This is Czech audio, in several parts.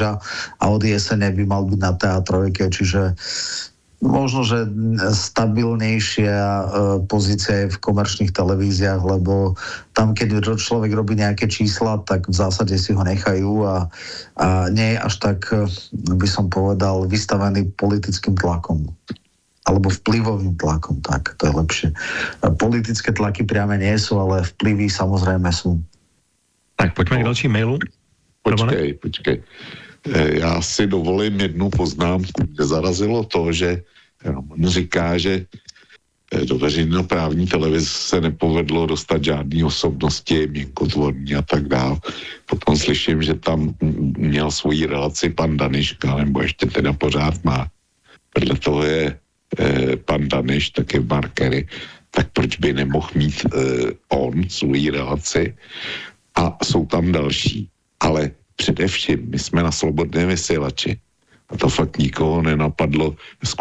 Paríža a od jesene by mal byť na teatrojke, čiže možno, že stabilnejšia pozícia je v komerčných televíziách, lebo tam, keď človek robí nejaké čísla, tak v zásade si ho nechajú a nie je až tak, by som povedal, vystavený politickým tlakom. Alebo vplyvovým tlakom, tak, to je lepšie. Politické tlaky priame nie sú, ale vplyvy samozrejme sú. Tak poďme k dalším mailu. Počkej. Já si dovolím jednu poznámku. Mě zarazilo to, že Roman říká, že do veřejnoprávní televize se nepovedlo dostat žádný osobnosti, měnkotvorní a tak dále. Potom slyším, že tam měl svoji relaci pan Daniška, nebo ještě teda pořád má. Vedle toho je pan Daniš, taky v Markery, tak proč by nemohl mít on svoji relaci? A jsou tam další. Ale především, my jsme na Slobodném vysílači. A to fakt nikoho nenapadlo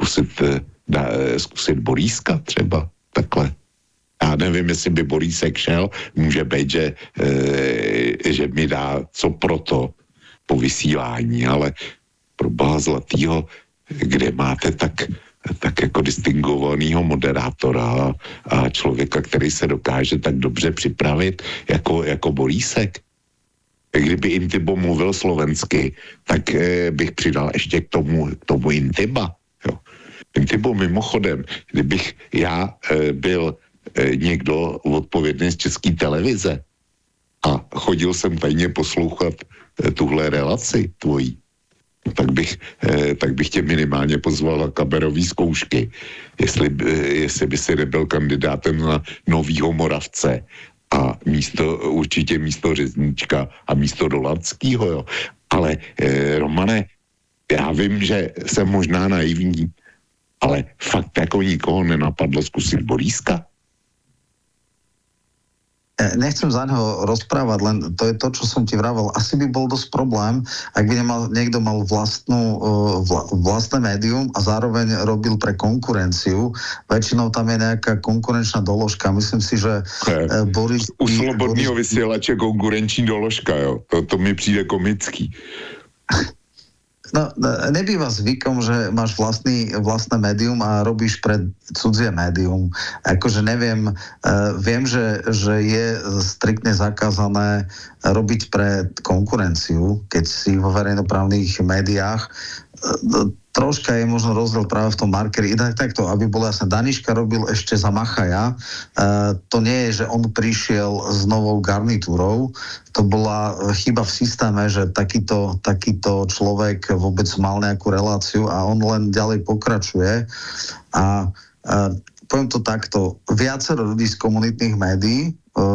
zkusit Boríska třeba, takhle. Já nevím, jestli by Borísek šel, může být, že mi dá co proto po vysílání, ale pro boha zlatýho, kde máte tak jako distingovanýho moderátora a člověka, který se dokáže tak dobře připravit jako Borísek. Kdyby Intibo mluvil slovensky, tak bych přidal ještě k tomu Intiba. Jo. Intibo mimochodem, kdybych já byl někdo odpovědný z České televize a chodil jsem tajně poslouchat tuhle relaci tvojí, tak bych tě minimálně pozval na kamerový zkoušky, jestli by si nebyl kandidátem na Novýho Moravce a určitě místo Řezníčka a místo Dolanskýho, jo. Ale Romane, já vím, že jsem možná naivní, ale fakt jako nikoho nenapadlo zkusit Boríska. Nechcem za neho rozprávať, len to je to, čo som ti vravel. Asi by bol dosť problém, ak by niekto mal vlastné médium a zároveň robil pre konkurenciu. Väčšinou tam je nejaká konkurenčná doložka. Myslím si, že Boris... U Slobodného vysielače konkurenční doložka, jo. To mi přijde komický. No, nebýva zvykom, že máš vlastné médium a robíš pre cudzie médium. Akože neviem, viem, že je striktne zakázané robiť pre konkurenciu, keď si vo verejnoprávnych médiách. Troška je možno rozdiel práve v tom Markeri. Inak takto, aby bolo jasné, Daniška robil ešte za Machaja. To nie je, že on prišiel s novou garnitúrou. To bola chyba v systéme, že takýto človek vôbec mal nejakú reláciu a on len ďalej pokračuje. A poviem to takto, viacero ľudí z komunitných médií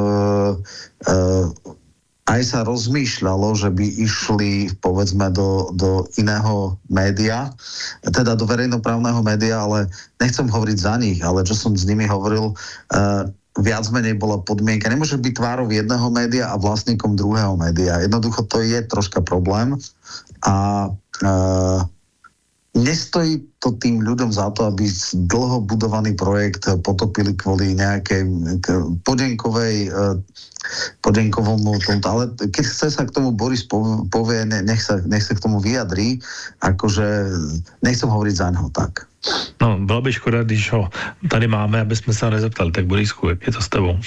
aj sa rozmýšľalo, že by išli, povedzme, do iného média, teda do verejnoprávneho média, ale nechcem hovoriť za nich, ale čo som s nimi hovoril, viac menej bola podmienka. Nemôže byť tvárou jedného média a vlastníkom druhého média. Jednoducho to je troška problém a nestojí to tým ľuďom za to, aby dlho budovaný projekt potopili kvôli nejakej podenkovomu tomto. Ale keď chce sa k tomu Boris povie, nech sa k tomu vyjadrí, akože nechcem hovoriť za neho tak. No, bylo by škoda, když ho tady máme, aby sme sa nezeptali. Tak Borisku, jak je to s tebou?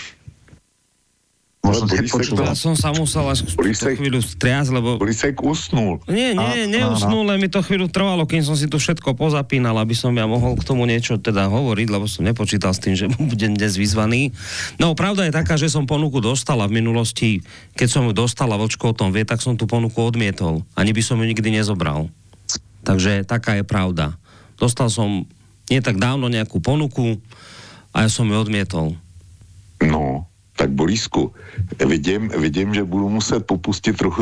Ja som sa musel až chvíľu striasť, lebo... Borisek usnul. Nie, neusnul, len mi to chvíľu trvalo, kým som si to všetko pozapínal, aby som ja mohol k tomu niečo teda hovoriť, lebo som nepočítal s tým, že budem dnes vyzvaný. No, pravda je taká, že som ponuku dostala v minulosti, keď som ju dostala, Vlčko o tom vie, tak som tú ponuku odmietol. Ani by som ju nikdy nezobral. Takže taká je pravda. Dostal som nie tak dávno nejakú ponuku a ja som ju odmietol. No, tak Borisku, vidím, že budu muset popustit trochu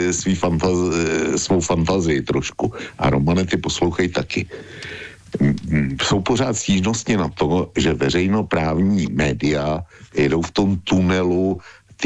svou fantazii trošku. A Romane, ty poslouchej taky. Jsou pořád stížnosti na to, že veřejnoprávní média jedou v tom tunelu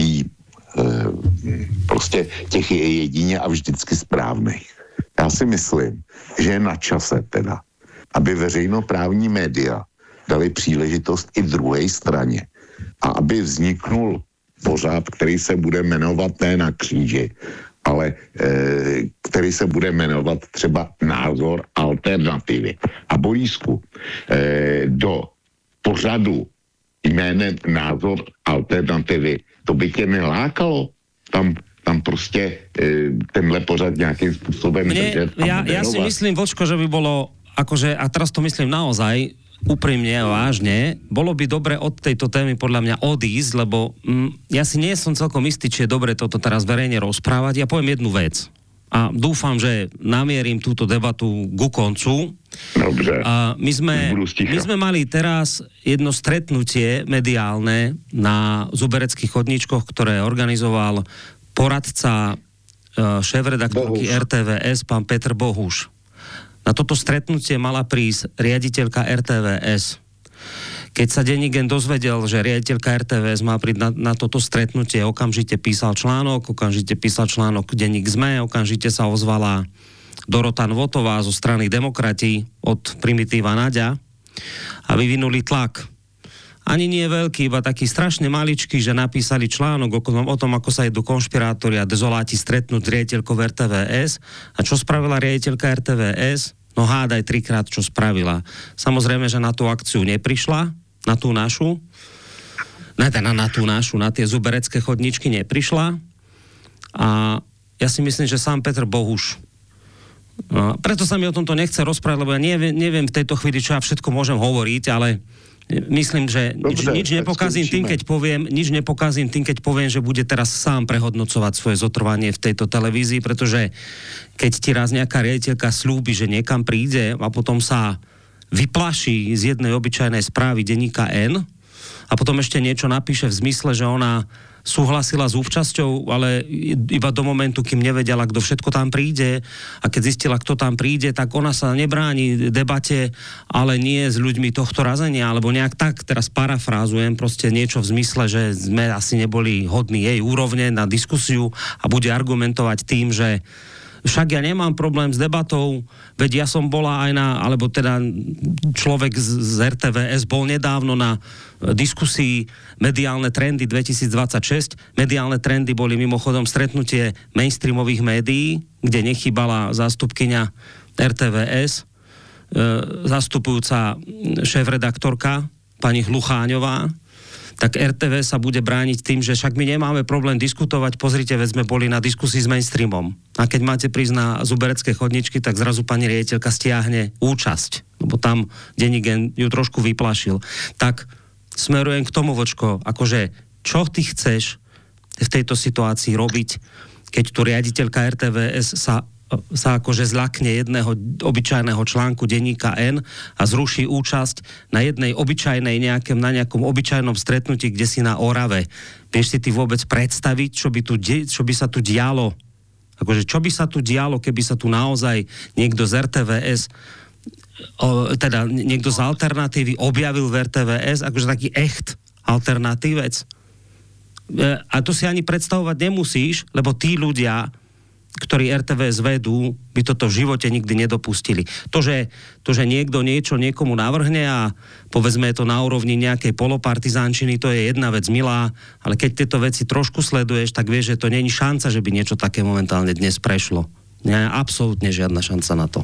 prostě těch je jedině a vždycky správných. Já si myslím, že je na čase teda, aby veřejnoprávní média dali příležitost i druhé straně. A aby vzniknul pořad, který se bude jmenovat Ne na kříži, ale který se bude jmenovat třeba Názor alternativy. A Borisku, do pořadu jménem Názor alternativy, to by tě nelákalo? Tam prostě tenhle pořad nějakým způsobem držet. Ja si myslím, Vlčko, že by bolo, akože, a teraz to myslím naozaj, úprimne a vážne, bolo by dobre od tejto témy podľa mňa odísť, lebo ja si nie som celkom istý, či je dobre toto teraz verejne rozprávať. Ja poviem jednu vec a dúfam, že namierim túto debatu ku koncu. Dobre. My sme mali teraz jedno stretnutie mediálne na Zubereckých chodníčkoch, ktoré organizoval poradca šéfredaktorky RTVS, pán Petr Bohuš. Na toto stretnutie mala prísť riaditeľka RTVS. Keď sa denník dozvedel, že riaditeľka RTVS má prísť na toto stretnutie, okamžite písal článok denník SME, okamžite sa ozvala Dorota Nvotová zo strany Demokrati od Primitíva Naďa a vyvinuli tlak. Ani nie veľký, iba taký strašne maličký, že napísali článok o tom, ako sa idú konšpirátori a dezoláti stretnúť s riaditeľkou RTVS. A čo spravila riaditeľka RTVS? No hádaj 3-krát, čo spravila. Samozrejme, že na tú akciu neprišla, na tú našu, na tie zuberecké chodničky neprišla. A ja si myslím, že sám Petr Bohuš. Preto sa mi o tomto nechce rozprávať, lebo ja neviem v tejto chvíli, čo ja všetko môžem hovoriť, ale myslím, že nič nepokazím tým, keď poviem, že bude teraz sám prehodnocovať svoje zotrvanie v tejto televízii, pretože keď ti raz nejaká riaditeľka slúbi, že niekam príde a potom sa vyplaší z jednej obyčajnej správy denníka N a potom ešte niečo napíše v zmysle, že ona súhlasila s účasťou, ale iba do momentu, kým nevedela, kto všetko tam príde, a keď zistila, kto tam príde, tak ona sa nebráni debate, ale nie s ľuďmi tohto razenia, alebo nejak tak, teraz parafrázujem, proste niečo v zmysle, že sme asi neboli hodní jej úrovne na diskusiu a bude argumentovať tým, že však ja nemám problém s debatou, veď ja som bola aj alebo teda človek z RTVS bol nedávno na diskusii Mediálne trendy 2026. Mediálne trendy boli mimochodom stretnutie mainstreamových médií, kde nechýbala zástupkyňa RTVS, zastupujúca šéfredaktorka pani Hlucháňová. Tak RTV sa bude brániť tým, že však my nemáme problém diskutovať, pozrite, veď sme boli na diskusii s mainstreamom. A keď máte prísť na zuberecké chodničky, tak zrazu pani riaditeľka stiahne účasť, lebo tam denník ju trošku vyplašil. Tak smerujem k tomu, Vočko, akože čo ty chceš v tejto situácii robiť, keď tu riaditeľka RTVS sa akože zľakne jedného obyčajného článku denníka N a zruší účasť na jednej obyčajnej na nejakom obyčajnom stretnutí, kde si na Orave. Vieš si ty vôbec predstaviť, čo by sa tu dialo? Akože čo by sa tu dialo, keby sa tu naozaj niekto z RTVS, teda niekto z alternatívy objavil v RTVS, akože taký echt alternatívec? A to si ani predstavovať nemusíš, lebo tí ľudia, ktorí RTVS vedú, by toto v živote nikdy nedopustili. To, že niekto niečo niekomu navrhne a povedzme je to na úrovni nejakej polopartizánčiny, to je jedna vec milá, ale keď tieto veci trošku sleduješ, tak vieš, že to není šanca, že by niečo také momentálne dnes prešlo. Nie, absolútne žiadna šanca na to.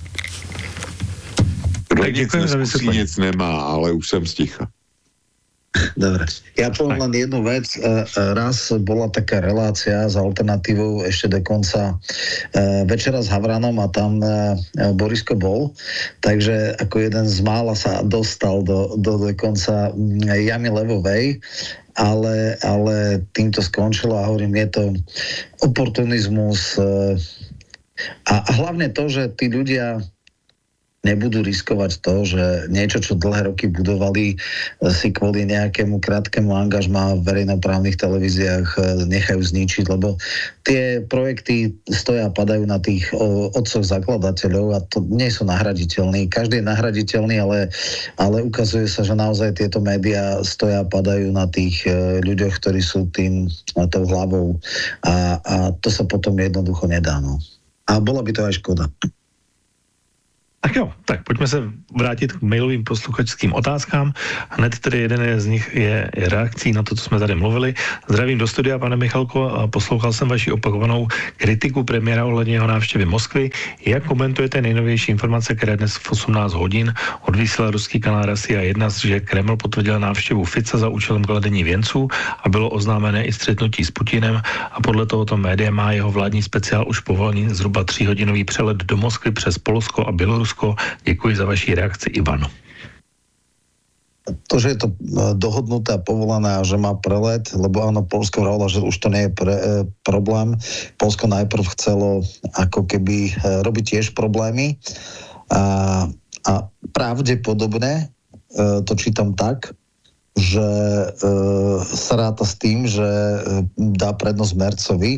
Nic nemá, ale už som sticha. Dobre. Ja poviem len jednu vec. Raz bola taká relácia s alternatívou ešte dokonca Večera s Havranom a tam Borisko bol. Takže ako jeden z mála sa dostal do dokonca jamy levovej, ale týmto skončilo a hovorím, je to oportunizmus a hlavne to, že tí ľudia nebudú riskovať to, že niečo, čo dlhé roky budovali, si kvôli nejakému krátkemu angažmá v verejnoprávnych televíziách nechajú zničiť, lebo tie projekty stoja a padajú na tých otcoch zakladateľov a to nie sú nahraditeľní. Každý je nahraditeľný, ale ukazuje sa, že naozaj tieto médiá stoja a padajú na tých ľuďoch, ktorí sú tou hlavou a to sa potom jednoducho nedá. No. A bola by to aj škoda. Tak jo, tak pojďme se vrátit k mailovým posluchačským otázkám. Hned tedy jeden z nich je reakcí na to, co jsme tady mluvili. Zdravím do studia, pane Michalko, a poslouchal jsem vaši opakovanou kritiku premiéra ohledně jeho návštěvy Moskvy. Jak komentujete nejnovější informace, které dnes v 18 hodin odvysílal ruský kanál Rosia 1, že Kreml potvrdil návštěvu Fica za účelem kladení věnců a bylo oznámené i střetnutí s Putinem a podle tohoto média má jeho vládní speciál už povolený zhruba 3hodinový přelet do Moskvy přes Polsko a Bělorusko. Děkuji za vaši reakci, Ivano. To, že je to dohodnuté a povolené a že má prelet, lebo áno, Polsko hovorilo, že už to nie je problém. Polsko najprv chcelo ako keby robiť tiež problémy a pravdepodobne to čítam tak, že sa ráta s tým, že dá prednosť Mercovi.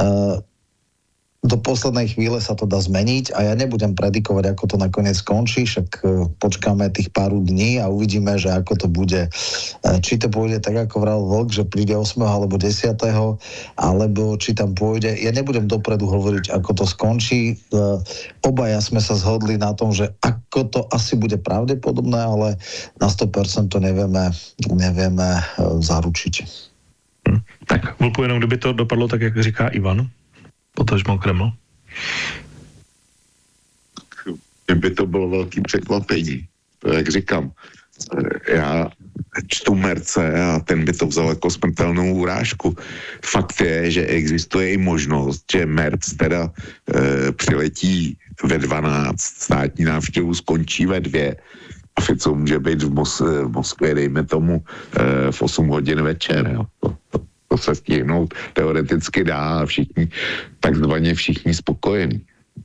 Do poslednej chvíle sa to dá zmeniť a ja nebudem predikovať, ako to nakoniec skončí, však počkáme tých pár dní a uvidíme, že ako to bude. Či to pôjde tak, ako vral Vlk, že príde 8. alebo 10. alebo či tam pôjde. Ja nebudem dopredu hovoriť, ako to skončí. Obaja sme sa zhodli na tom, že ako to asi bude pravdepodobné, ale na 100% to nevieme zaručiť. Tak, Vlku, jenom kdyby to dopadlo tak, jak říká Ivan, potažmo Kreml? Kdyby to bylo velký překvapení. Jak říkám, já čtu Merce a ten by to vzal jako smrtelnou urážku. Fakt je, že existuje i možnost, že Merc teda přiletí ve 12, státní návštěvu skončí ve 2 a Fico může být v Moskvě, dejme tomu, v 8 hodin večer. Jo. To se stihnout teoreticky dá a takzvaně všichni spokojení.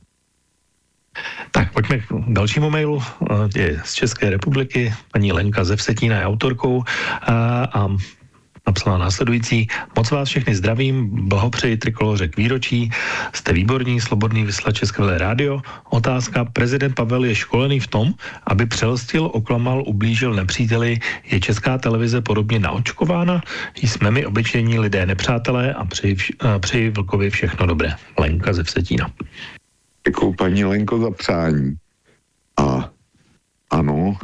Tak pojďme k dalšímu mailu. Je z České republiky. Paní Lenka ze Vsetína je autorkou a napsala následující. Moc vás všechny zdravím, blahopřeji Trikoloře k výročí, jste výborní, slobodný vysílač Skvělé rádio. Otázka, prezident Pavel je školený v tom, aby přelstil, oklamal, ublížil nepříteli. Je Česká televize podobně naočkována? Jsme my obyčejní lidé nepřátelé a přeji Vlkovi všechno dobré. Lenka ze Vsetína. Děkuju paní Lenko za přání. A ano,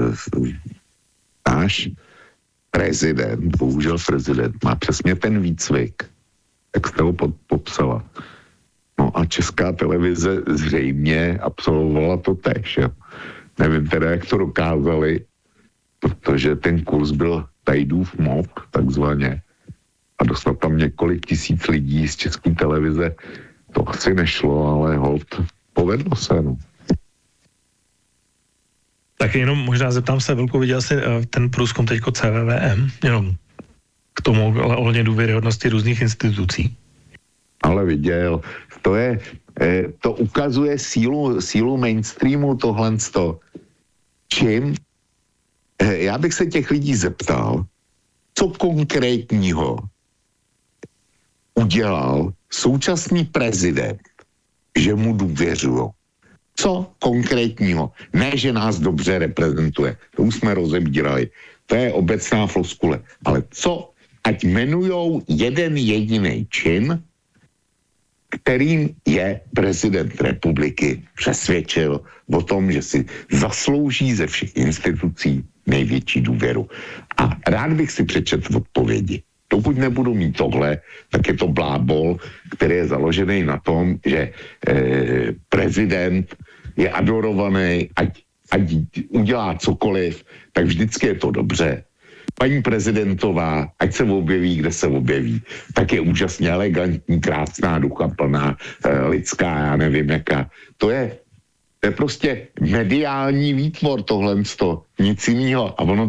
náš prezident, bohužel prezident, má přesně ten výcvik, jak jste ho popsala. No a Česká televize zřejmě absolvovala to též. Jo. Nevím teda, jak to dokázali, protože ten kurz byl Tajdův mok, takzvaně. A dostat tam několik tisíc lidí z České televize, to asi nešlo, ale hold, povedlo se, no. Tak jenom možná zeptám se, Vlku, viděl jsi ten průzkum teďko CVVM, jenom k tomu, ale ohledně důvěryhodnosti různých institucí? Ale viděl, to ukazuje sílu mainstreamu tohlensto. Čím? Já bych se těch lidí zeptal, co konkrétního udělal současný prezident, že mu důvěřují. Co konkrétního? Ne, že nás dobře reprezentuje. To už jsme rozebírali. To je obecná floskule. Ale co? Ať jmenujou jeden jediný čin, kterým je prezident republiky přesvědčil o tom, že si zaslouží ze všech institucí největší důvěru. A rád bych si přečetl odpovědi. Pokud nebudu mít tohle, tak je to blábol, který je založený na tom, že prezident je adorovaný, ať udělá cokoliv, tak vždycky je to dobře. Paní prezidentová, ať se objeví, kde se objeví, tak je úžasně elegantní, krásná, duchaplná, lidská, já nevím jaká. To je prostě mediální výtvor tohlensto, nic jiného. A ono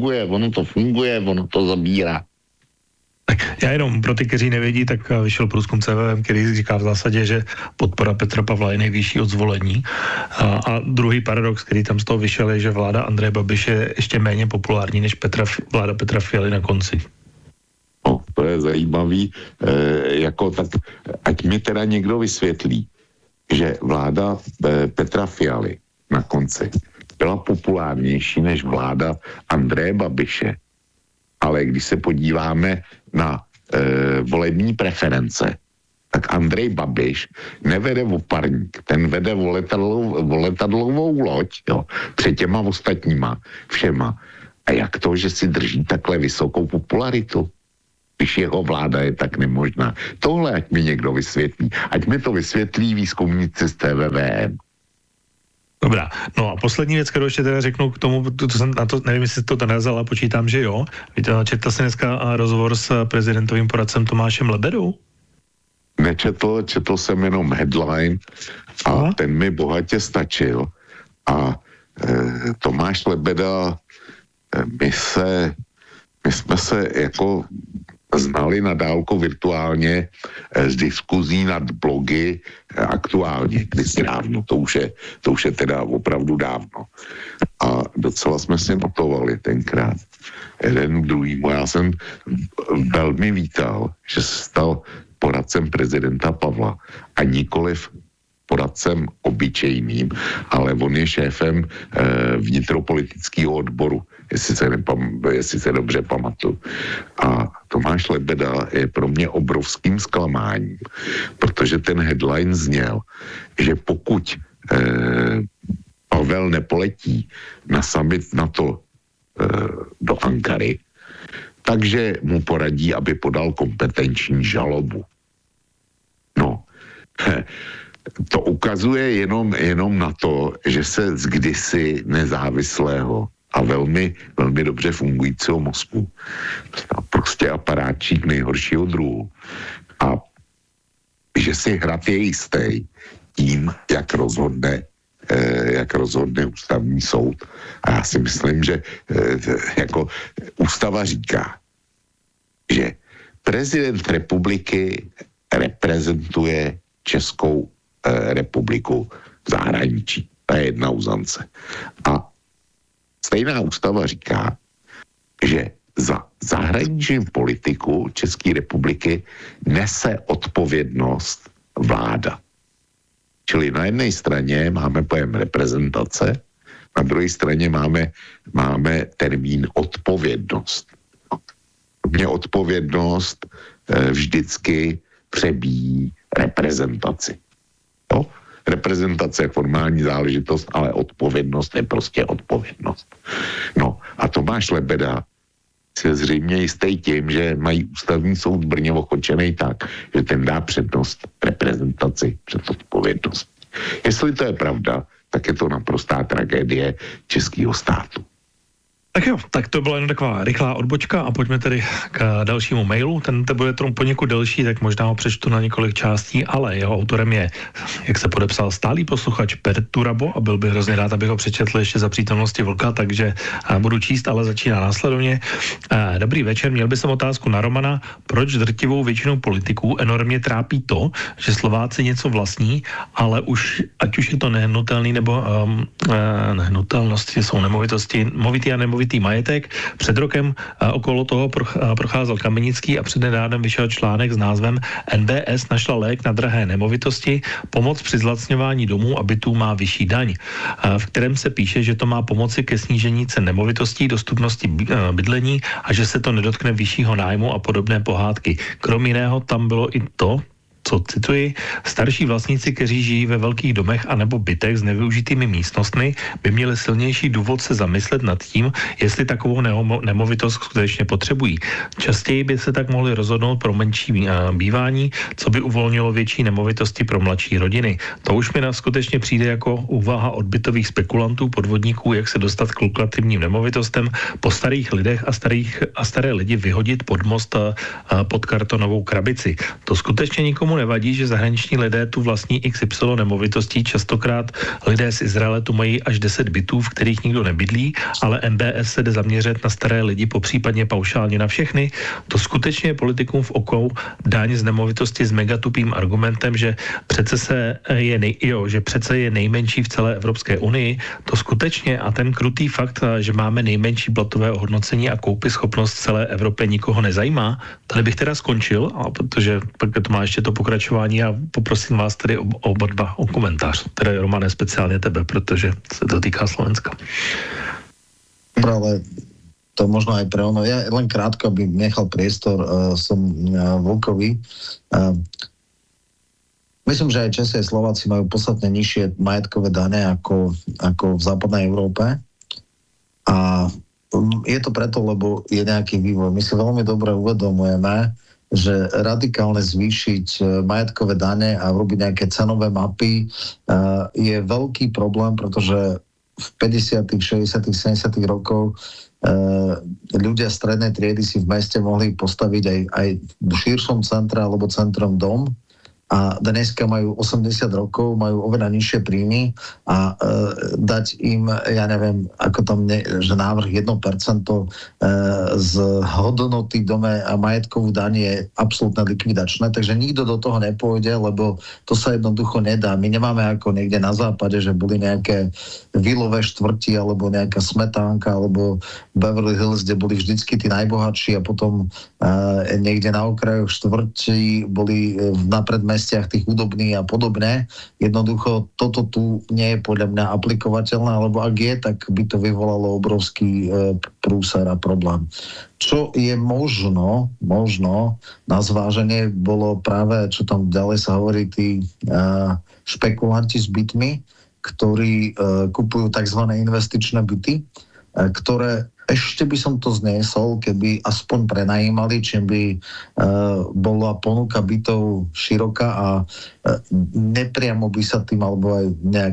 to zabírá. Tak já jenom pro ty, kteří nevědí, tak vyšel průzkum CVM, který říká v zásadě, že podpora Petra Pavla je nejvyšší od zvolení. A druhý paradox, který tam z toho vyšel, je, že vláda Andreje Babiše je ještě méně populární než vláda Petra Fialy na konci. No, to je zajímavý. Tak ať mi teda někdo vysvětlí, že vláda Petra Fialy na konci byla populárnější než vláda Andreje Babiše. Ale když se podíváme na volební preference, tak Andrej Babiš nevede oparník, ten vede letadlovou loď, jo, před těma ostatníma všema. A jak to, že si drží takhle vysokou popularitu? Když jeho vláda je tak nemožná. Tohle ať mi někdo vysvětlí. Ať mi to vysvětlí výzkumníci z TVVM. Dobrá, no a poslední věc, kterou ještě teda řeknu k tomu, to jsem na to, nevím, jestli to narazil, ale počítám, že jo. Četl jsi dneska rozhovor s prezidentovým poradcem Tomášem Lebedou? Nečetl, četl jsem jenom headline a ten mi bohatě stačil. A Tomáš Lebeda, my jsme se jako znali na dálku virtuálně z diskuzí nad blogy aktuálně, kdysi dávno, to už je teda opravdu dávno. A docela jsme si notovali tenkrát jeden druhýmu. Já jsem velmi vítal, že se stal poradcem prezidenta Pavla a nikoliv poradcem obyčejným, ale on je šéfem vnitropolitického odboru, jestli se dobře pamatuju. A Tomáš Lebeda je pro mě obrovským zklamáním, protože ten headline zněl, že pokud Pavel nepoletí na summit NATO do Ankary, takže mu poradí, aby podal kompetenční žalobu. No, to ukazuje jenom na to, že se z kdysi nezávislého a velmi, velmi dobře fungujícího mozku prostě aparátčík nejhoršího druhu. A že si hrad je jistý tím, jak rozhodne ústavní soud. A já si myslím, že jako ústava říká, že prezident republiky reprezentuje Českou republiku v zahraničí. To je jedna uzance. A stejná ústava říká, že za zahraniční politiku České republiky nese odpovědnost vláda. Čili na jedné straně máme pojem reprezentace, na druhé straně máme termín odpovědnost. Mě odpovědnost vždycky přebíjí reprezentaci. Jo? Reprezentace je formální záležitost, ale odpovědnost je prostě odpovědnost. No a Tomáš Lebeda se zřejmě jistý tím, že mají ústavní soud v Brně ochočený tak, že ten dá přednost reprezentaci před odpovědnost. Jestli to je pravda, tak je to naprostá tragédie českého státu. Tak jo, tak to byla jen taková rychlá odbočka a pojďme tedy k dalšímu mailu. Ten bude poněkud delší, tak možná ho přečtu na několik částí, ale jeho autorem je, jak se podepsal, stálý posluchač Perturabo a byl bych hrozně rád, abych ho přečetl ještě za přítomnosti Vlka, takže budu číst, ale začíná následovně. Dobrý večer, měl bych jsem otázku na Romana, proč drtivou většinu politiků enormně trápí to, že Slováci něco vlastní, ale už, ať už je to nehnutelný nebo nehnutelnosti jsou nemovitosti, movitý a nemovitý majetek. Před rokem okolo toho procházel Kamenický a přednedávnem vyšel článek s názvem NBS našla lék na drahé nemovitosti, pomoc při zlacňování domů a bytů má vyšší daň, v kterém se píše, že to má pomoci ke snížení cen nemovitostí, dostupnosti bydlení a že se to nedotkne vyššího nájmu a podobné pohádky. Krom jiného tam bylo i to, co cituji, starší vlastníci, kteří žijí ve velkých domech anebo bytech s nevyužitými místnostmi, by měli silnější důvod se zamyslet nad tím, jestli takovou nemovitost skutečně potřebují. Častěji by se tak mohli rozhodnout pro menší bývání, co by uvolnilo větší nemovitosti pro mladší rodiny. To už mi skutečně přijde jako úvaha od bytových spekulantů, podvodníků, jak se dostat k lukrativním nemovitostem, po starých lidech a staré lidi vyhodit pod most pod kartonovou krabici. To skutečně nikomu nevadí, že zahraniční lidé tu vlastní XY nemovitostí, častokrát lidé z Izraele tu mají až 10 bytů, v kterých nikdo nebydlí, ale MBS se jde zaměřit na staré lidi, popřípadně paušálně na všechny. To skutečně je politikům v okou daň z nemovitosti s megatupým argumentem, že přece je nejmenší v celé Evropské unii. To skutečně a ten krutý fakt, že máme nejmenší platové ohodnocení a koupyschopnost v celé Evropě nikoho nezajímá. Tady bych teda skončil, protože pak to má ještě to pokračování a poprosím vás tedy oba dva o komentář. Tedy Romane, speciálně tebe, protože se to týká Slovenska. Dobre, ale to možno aj pre ono. Ja len krátko, aby nechal priestor som Vlkovi. Myslím, že aj Česi a Slováci majú podstatne nižšie majetkové dane ako v západnej Európe. A je to preto, lebo je nejaký vývoj. My si veľmi dobre uvedomujeme, že radikálne zvýšiť majetkové dane a robiť nejaké cenové mapy je veľký problém, pretože v 50., 60., 70. rokoch ľudia strednej triedy si v meste mohli postaviť aj v širšom centre alebo centrom dom, a dneska majú 80 rokov, majú oveľa nižšie príjmy a dať im, ja neviem, ako tam, že návrh 1% z hodnoty dome a majetkovú daň je absolútne likvidačné, takže nikto do toho nepôjde, lebo to sa jednoducho nedá. My nemáme ako niekde na západe, že boli nejaké vilové štvrti alebo nejaká smetánka alebo Beverly Hills, kde boli vždycky tí najbohatší a potom niekde na okrajoch štvrti boli na predmestiach tých hudobných a podobne. Jednoducho toto tu nie je podľa mňa aplikovateľné, alebo ak je, tak by to vyvolalo obrovský prúser a problém. Čo je možno na zváženie bolo práve, čo tam ďalej sa hovorí, tí špekulanti s bytmi, ktorí kupujú tzv. Investičné byty, ktoré ešte by som to zniesol, keby aspoň prenajímali, čím by bola ponuka bytov široká a nepriamo by sa tým alebo aj nejak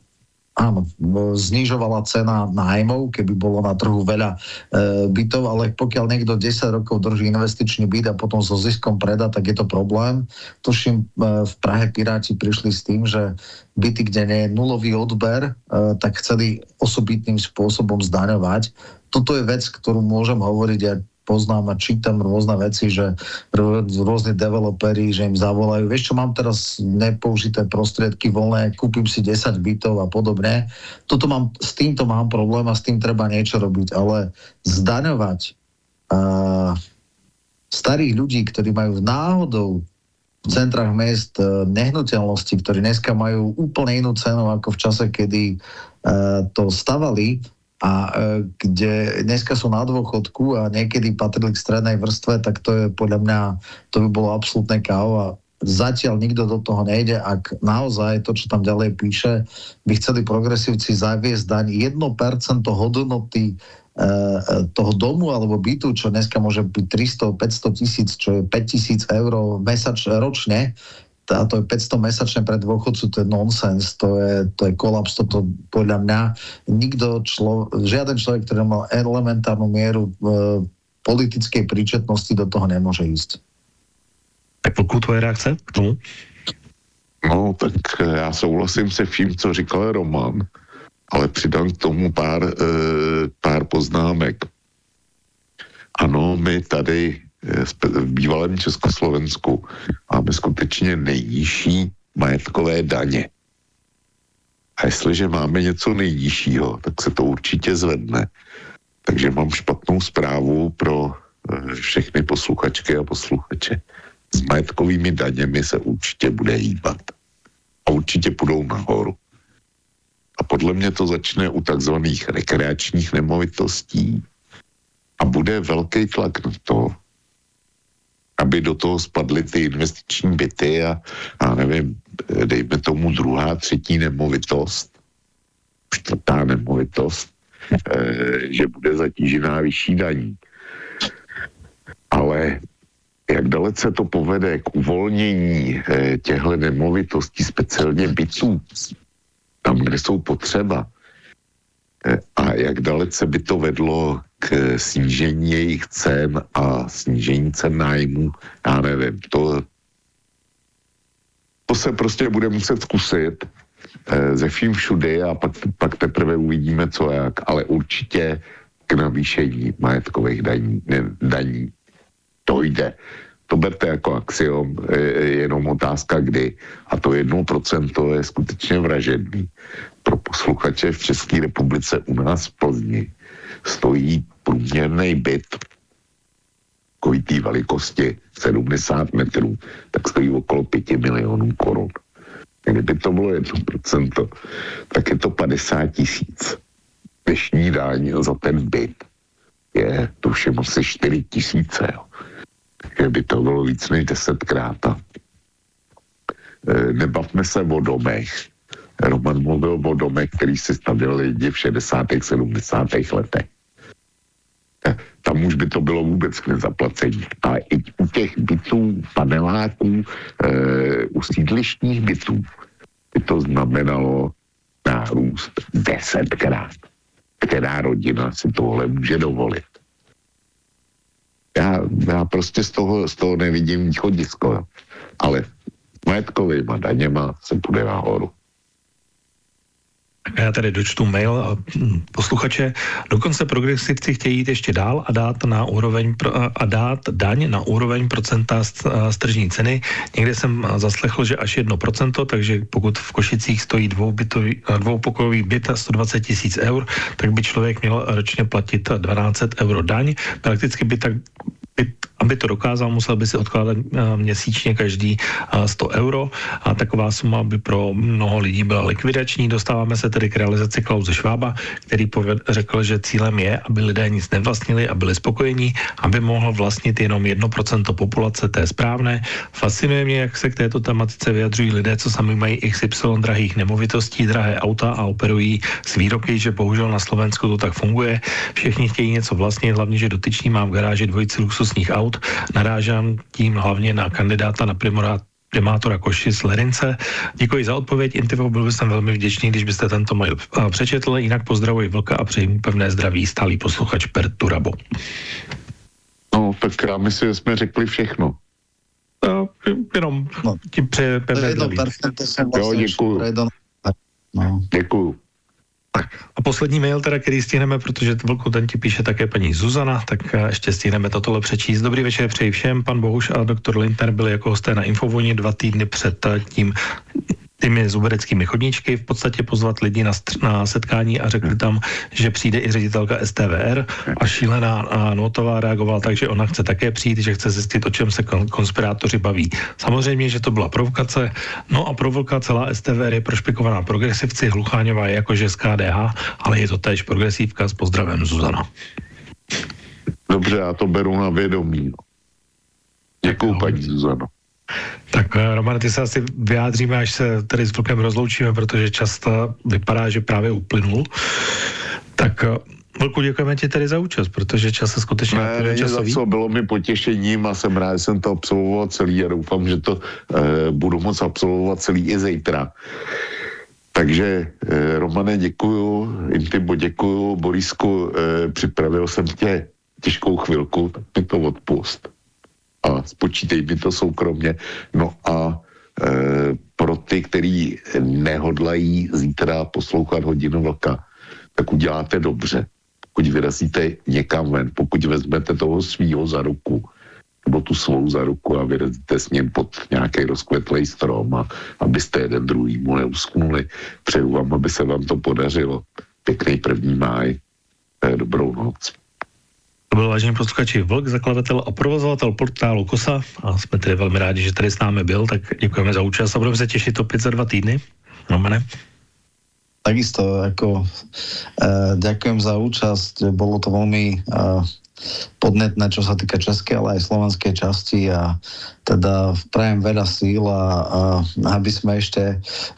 znižovala cena nájmov, keby bolo na trhu veľa bytov, ale pokiaľ niekto 10 rokov drží investičný byt a potom so ziskom predá, tak je to problém. Tuším, v Prahe Piráti prišli s tým, že byty, kde nie je nulový odber, tak chceli osobitným spôsobom zdaňovať. Toto je vec, ktorú môžem hovoriť, ja poznám a čítam rôzne veci, že rôzne developeri, že im zavolajú, vieš čo, mám teraz nepoužité prostriedky voľné, kúpim si 10 bytov a podobne. S týmto mám problém a s tým treba niečo robiť, ale zdaňovať starých ľudí, ktorí majú náhodou v centrách miest nehnuteľnosti, ktorí dneska majú úplne inú cenu ako v čase, kedy to stavali, a kde dneska sú na dôchodku a niekedy patrili k strednej vrstve, tak to je podľa mňa, to by bolo absolútne KO a zatiaľ nikto do toho nejde, ak naozaj to, čo tam ďalej píše, by chceli progresívci zaviesť daň 1% hodnoty toho domu alebo bytu, čo dneska môže byť 300-500 tisíc, čo je 5 000 eur ročne, a to je 500 mesačne pre dôchodcu, to je nonsens, to je kolaps, toto podľa mňa žiaden človek, ktorý mal elementárnu mieru politickej príčetnosti, do toho nemôže ísť. Tak pokud tvoje reakce k tomu? No, tak já souhlasím se vším, co říkal Roman, ale přidám k tomu pár poznámek. Ano, my tady v bývalém Československu máme skutečně nejnižší majetkové daně. A jestliže máme něco nejnižšího, tak se to určitě zvedne. Takže mám špatnou zprávu pro všechny posluchačky a posluchače. S majetkovými daněmi se určitě bude hýbat. A určitě půjdou nahoru. A podle mě to začne u takzvaných rekreačních nemovitostí a bude velký tlak na to, aby do toho spadly ty investiční byty a nevím, dejme tomu druhá, třetí nemovitost, čtvrtá nemovitost, že bude zatížená vyšší daní. Ale jak dalece to povede k uvolnění těchto nemovitostí, speciálně bytů, tam, kde jsou potřeba, a jak dalece by to vedlo k snížení jejich cen a snížení cen nájmu, já nevím, to se prostě bude muset zkusit ze vším všudy a pak teprve uvidíme, co jak, ale určitě k navýšení majetkových daní to jde. To berte jako axiom, je jenom otázka kdy. A to 1% je skutečně vražedný. Pro posluchače v České republice u nás v Plzni stojí průměrný byt takový velikosti 70 metrů, tak stojí okolo 5 milionů korun. Kdyby to bylo 1%, tak je to 50 000. Dnešní daň za ten byt je tuším asi 4 000, jo. Takže by to bylo víc než 10krát. nebavme se o domech. Roman mluvil o domech, který si stavili lidi v 60. 70. letech. Tam už by to bylo vůbec k nezaplacení. A i u těch bytů, paneláků, u sídlištních bytů by to znamenalo nárůst 10krát. Která rodina si tohle může dovolit? Já prostě z toho nevidím východisko, ale majetkovýma daněma se půjde nahoru. Já tady dočtu mail posluchače. Dokonce progresivci chtějí jít ještě dál a dát daň na úroveň procenta z tržní ceny. Někde jsem zaslechl, že až 1%, takže pokud v Košicích stojí dvoupokojový byt 120 000 eur, tak by člověk měl ročně platit 1200 euro daň. Prakticky by tak aby to dokázal, musel by si odkládat měsíčně každý 100 euro a taková suma by pro mnoho lidí byla likvidační. Dostáváme se tedy k realizaci Klause Schwaba, který řekl, že cílem je, aby lidé nic nevlastnili a byli spokojení, aby mohl vlastnit jenom 1% populace, to je správné. Fascinuje mě, jak se k této tematice vyjadřují lidé, co sami mají XY drahých nemovitostí, drahé auta a operují s výroky, že bohužel na Slovensku to tak funguje. Všichni chtějí něco vlastnit, hlavně, že dotyčný má v garáži dvojici luxusních aut. Narážám tím hlavně na kandidáta na primátora Košic Lerince. Děkuji za odpověď. Intivo, byl bych velmi vděčný, když byste tento mail přečetl. Jinak pozdravuji Vlka a přeji mu pevné zdraví, stálý posluchač Perturabo. No, tak já myslím, že jsme řekli všechno. Jenom ti přeje pevné zdraví. Jo, děkuju. Děkuju. A poslední mail teda, který stihneme, protože Vlku, ten ti píše také paní Zuzana, tak ještě stihneme tohle přečíst. Dobrý večer, přeji všem. Pan Bohuš a doktor Lindner byli jako hosté na Infovojně 2 týdny před těmi zubereckými chodníčky, v podstatě pozvat lidi na setkání a řekli tam, že přijde i ředitelka STVR a šílená Notová reagovala tak, že ona chce také přijít, že chce zjistit, o čem se konspirátoři baví. Samozřejmě, že to byla provokace, no a pro Vlka celá STVR je prošpikovaná progresivci, Hlucháňová je jakože z KDH, ale je to též progresívka, s pozdravem Zuzana. Dobře, já to beru na vědomí. Děkuju, paní Zuzano. Tak Roman, ty se asi vyjádříme, až se tady s Vlkem rozloučíme, protože čas vypadá, že právě uplynul. Tak Vlku, děkujeme ti tady za účast, protože čas se skutečně časový. Za co, bylo mi potěšením a jsem rád, že jsem to absolvoval celý a doufám, že to budu moct absolvovat celý i zítra. Takže Romane, děkuju, Intibo, děkuju, Borisku, připravil jsem tě těžkou chvilku, tak mi to odpust. A spočítej mi to soukromně. No a pro ty, kteří nehodlají zítra poslouchat Hodinu Vlka, tak uděláte dobře. Pokud vyrazíte někam ven, pokud vezmete toho svýho za ruku, nebo tu svou za ruku a vyrazíte s ním pod nějaký rozkvetlej strom a abyste jeden druhýmu neusknuli. Přeju vám, aby se vám to podařilo. Pěkný 1. máj. Dobrou noc. To byl, vážení posluchači, Vlk, zakladatel a provozovatel portálu KOSA a jsme tedy velmi rádi, že tady s námi byl, tak děkujeme za účast a budeme se těšit opět za 2 týdny. Romane? Takisto, ďakujem za účasť, bolo to veľmi podnetné, čo sa týka českej, ale aj slovenskej časti a teda prajem veľa síl a aby sme ešte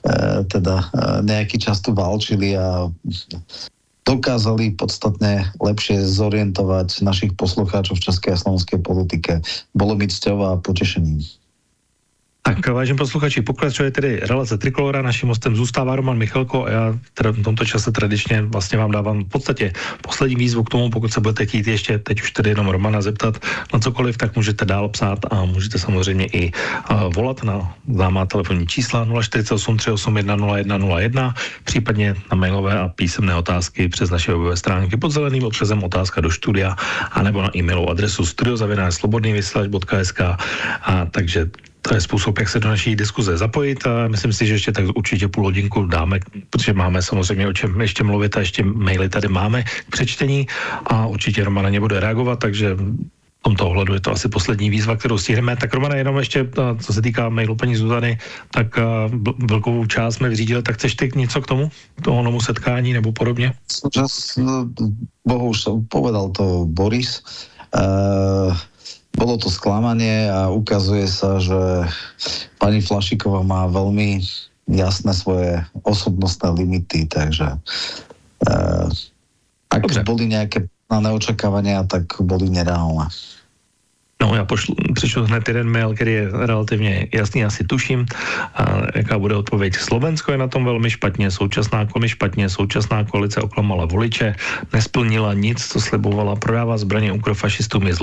nejaký čas tu válčili a dokázali podstatne lepšie zorientovať našich poslucháčov v české a slovenskej politike. Bolo mi cťou a potešením. Tak, vážení posluchači, pokračuje tedy relace Trikolora, naším hostem zůstává Roman Michalko a já teda v tomto čase tradičně vlastně vám dávám v podstatě poslední výzvu k tomu, pokud se budete chtít ještě teď už tedy jenom Romana zeptat na cokoliv, tak můžete dál psát a můžete samozřejmě i volat na známá telefonní čísla 048 381 0101, případně na mailové a písemné otázky přes naše webové stránky pod zeleným odkazem otázka do studia anebo na e-mailovou adresu studio@slobodnývysílač.sk a takže to je způsob, jak se do naší diskuze zapojit a myslím si, že ještě tak určitě půl hodinku dáme, protože máme samozřejmě o čem ještě mluvit a ještě maily tady máme k přečtení a určitě Roman na ně bude reagovat, takže v tomto ohledu je to asi poslední výzva, kterou stihneme. Tak Romane, jenom ještě, co se týká mailu paní Zuzany, tak velkou část jsme vyřídili, tak chceš ty něco k tomu nomu setkání nebo podobně? Bohu už povedal to Boris. bolo to sklamanie a ukazuje sa, že pani Flašíková má veľmi jasné svoje osobnostné limity, takže ak boli nejaké neočakávania, tak boli nereálne. No, já přišel hned jeden mail, který je relativně jasný, asi tuším, jaká bude odpověď. Slovensko je na tom velmi špatně, současná koalice oklamala voliče, nesplnila nic, co slibovala, prodává zbraně ukrofašistům, je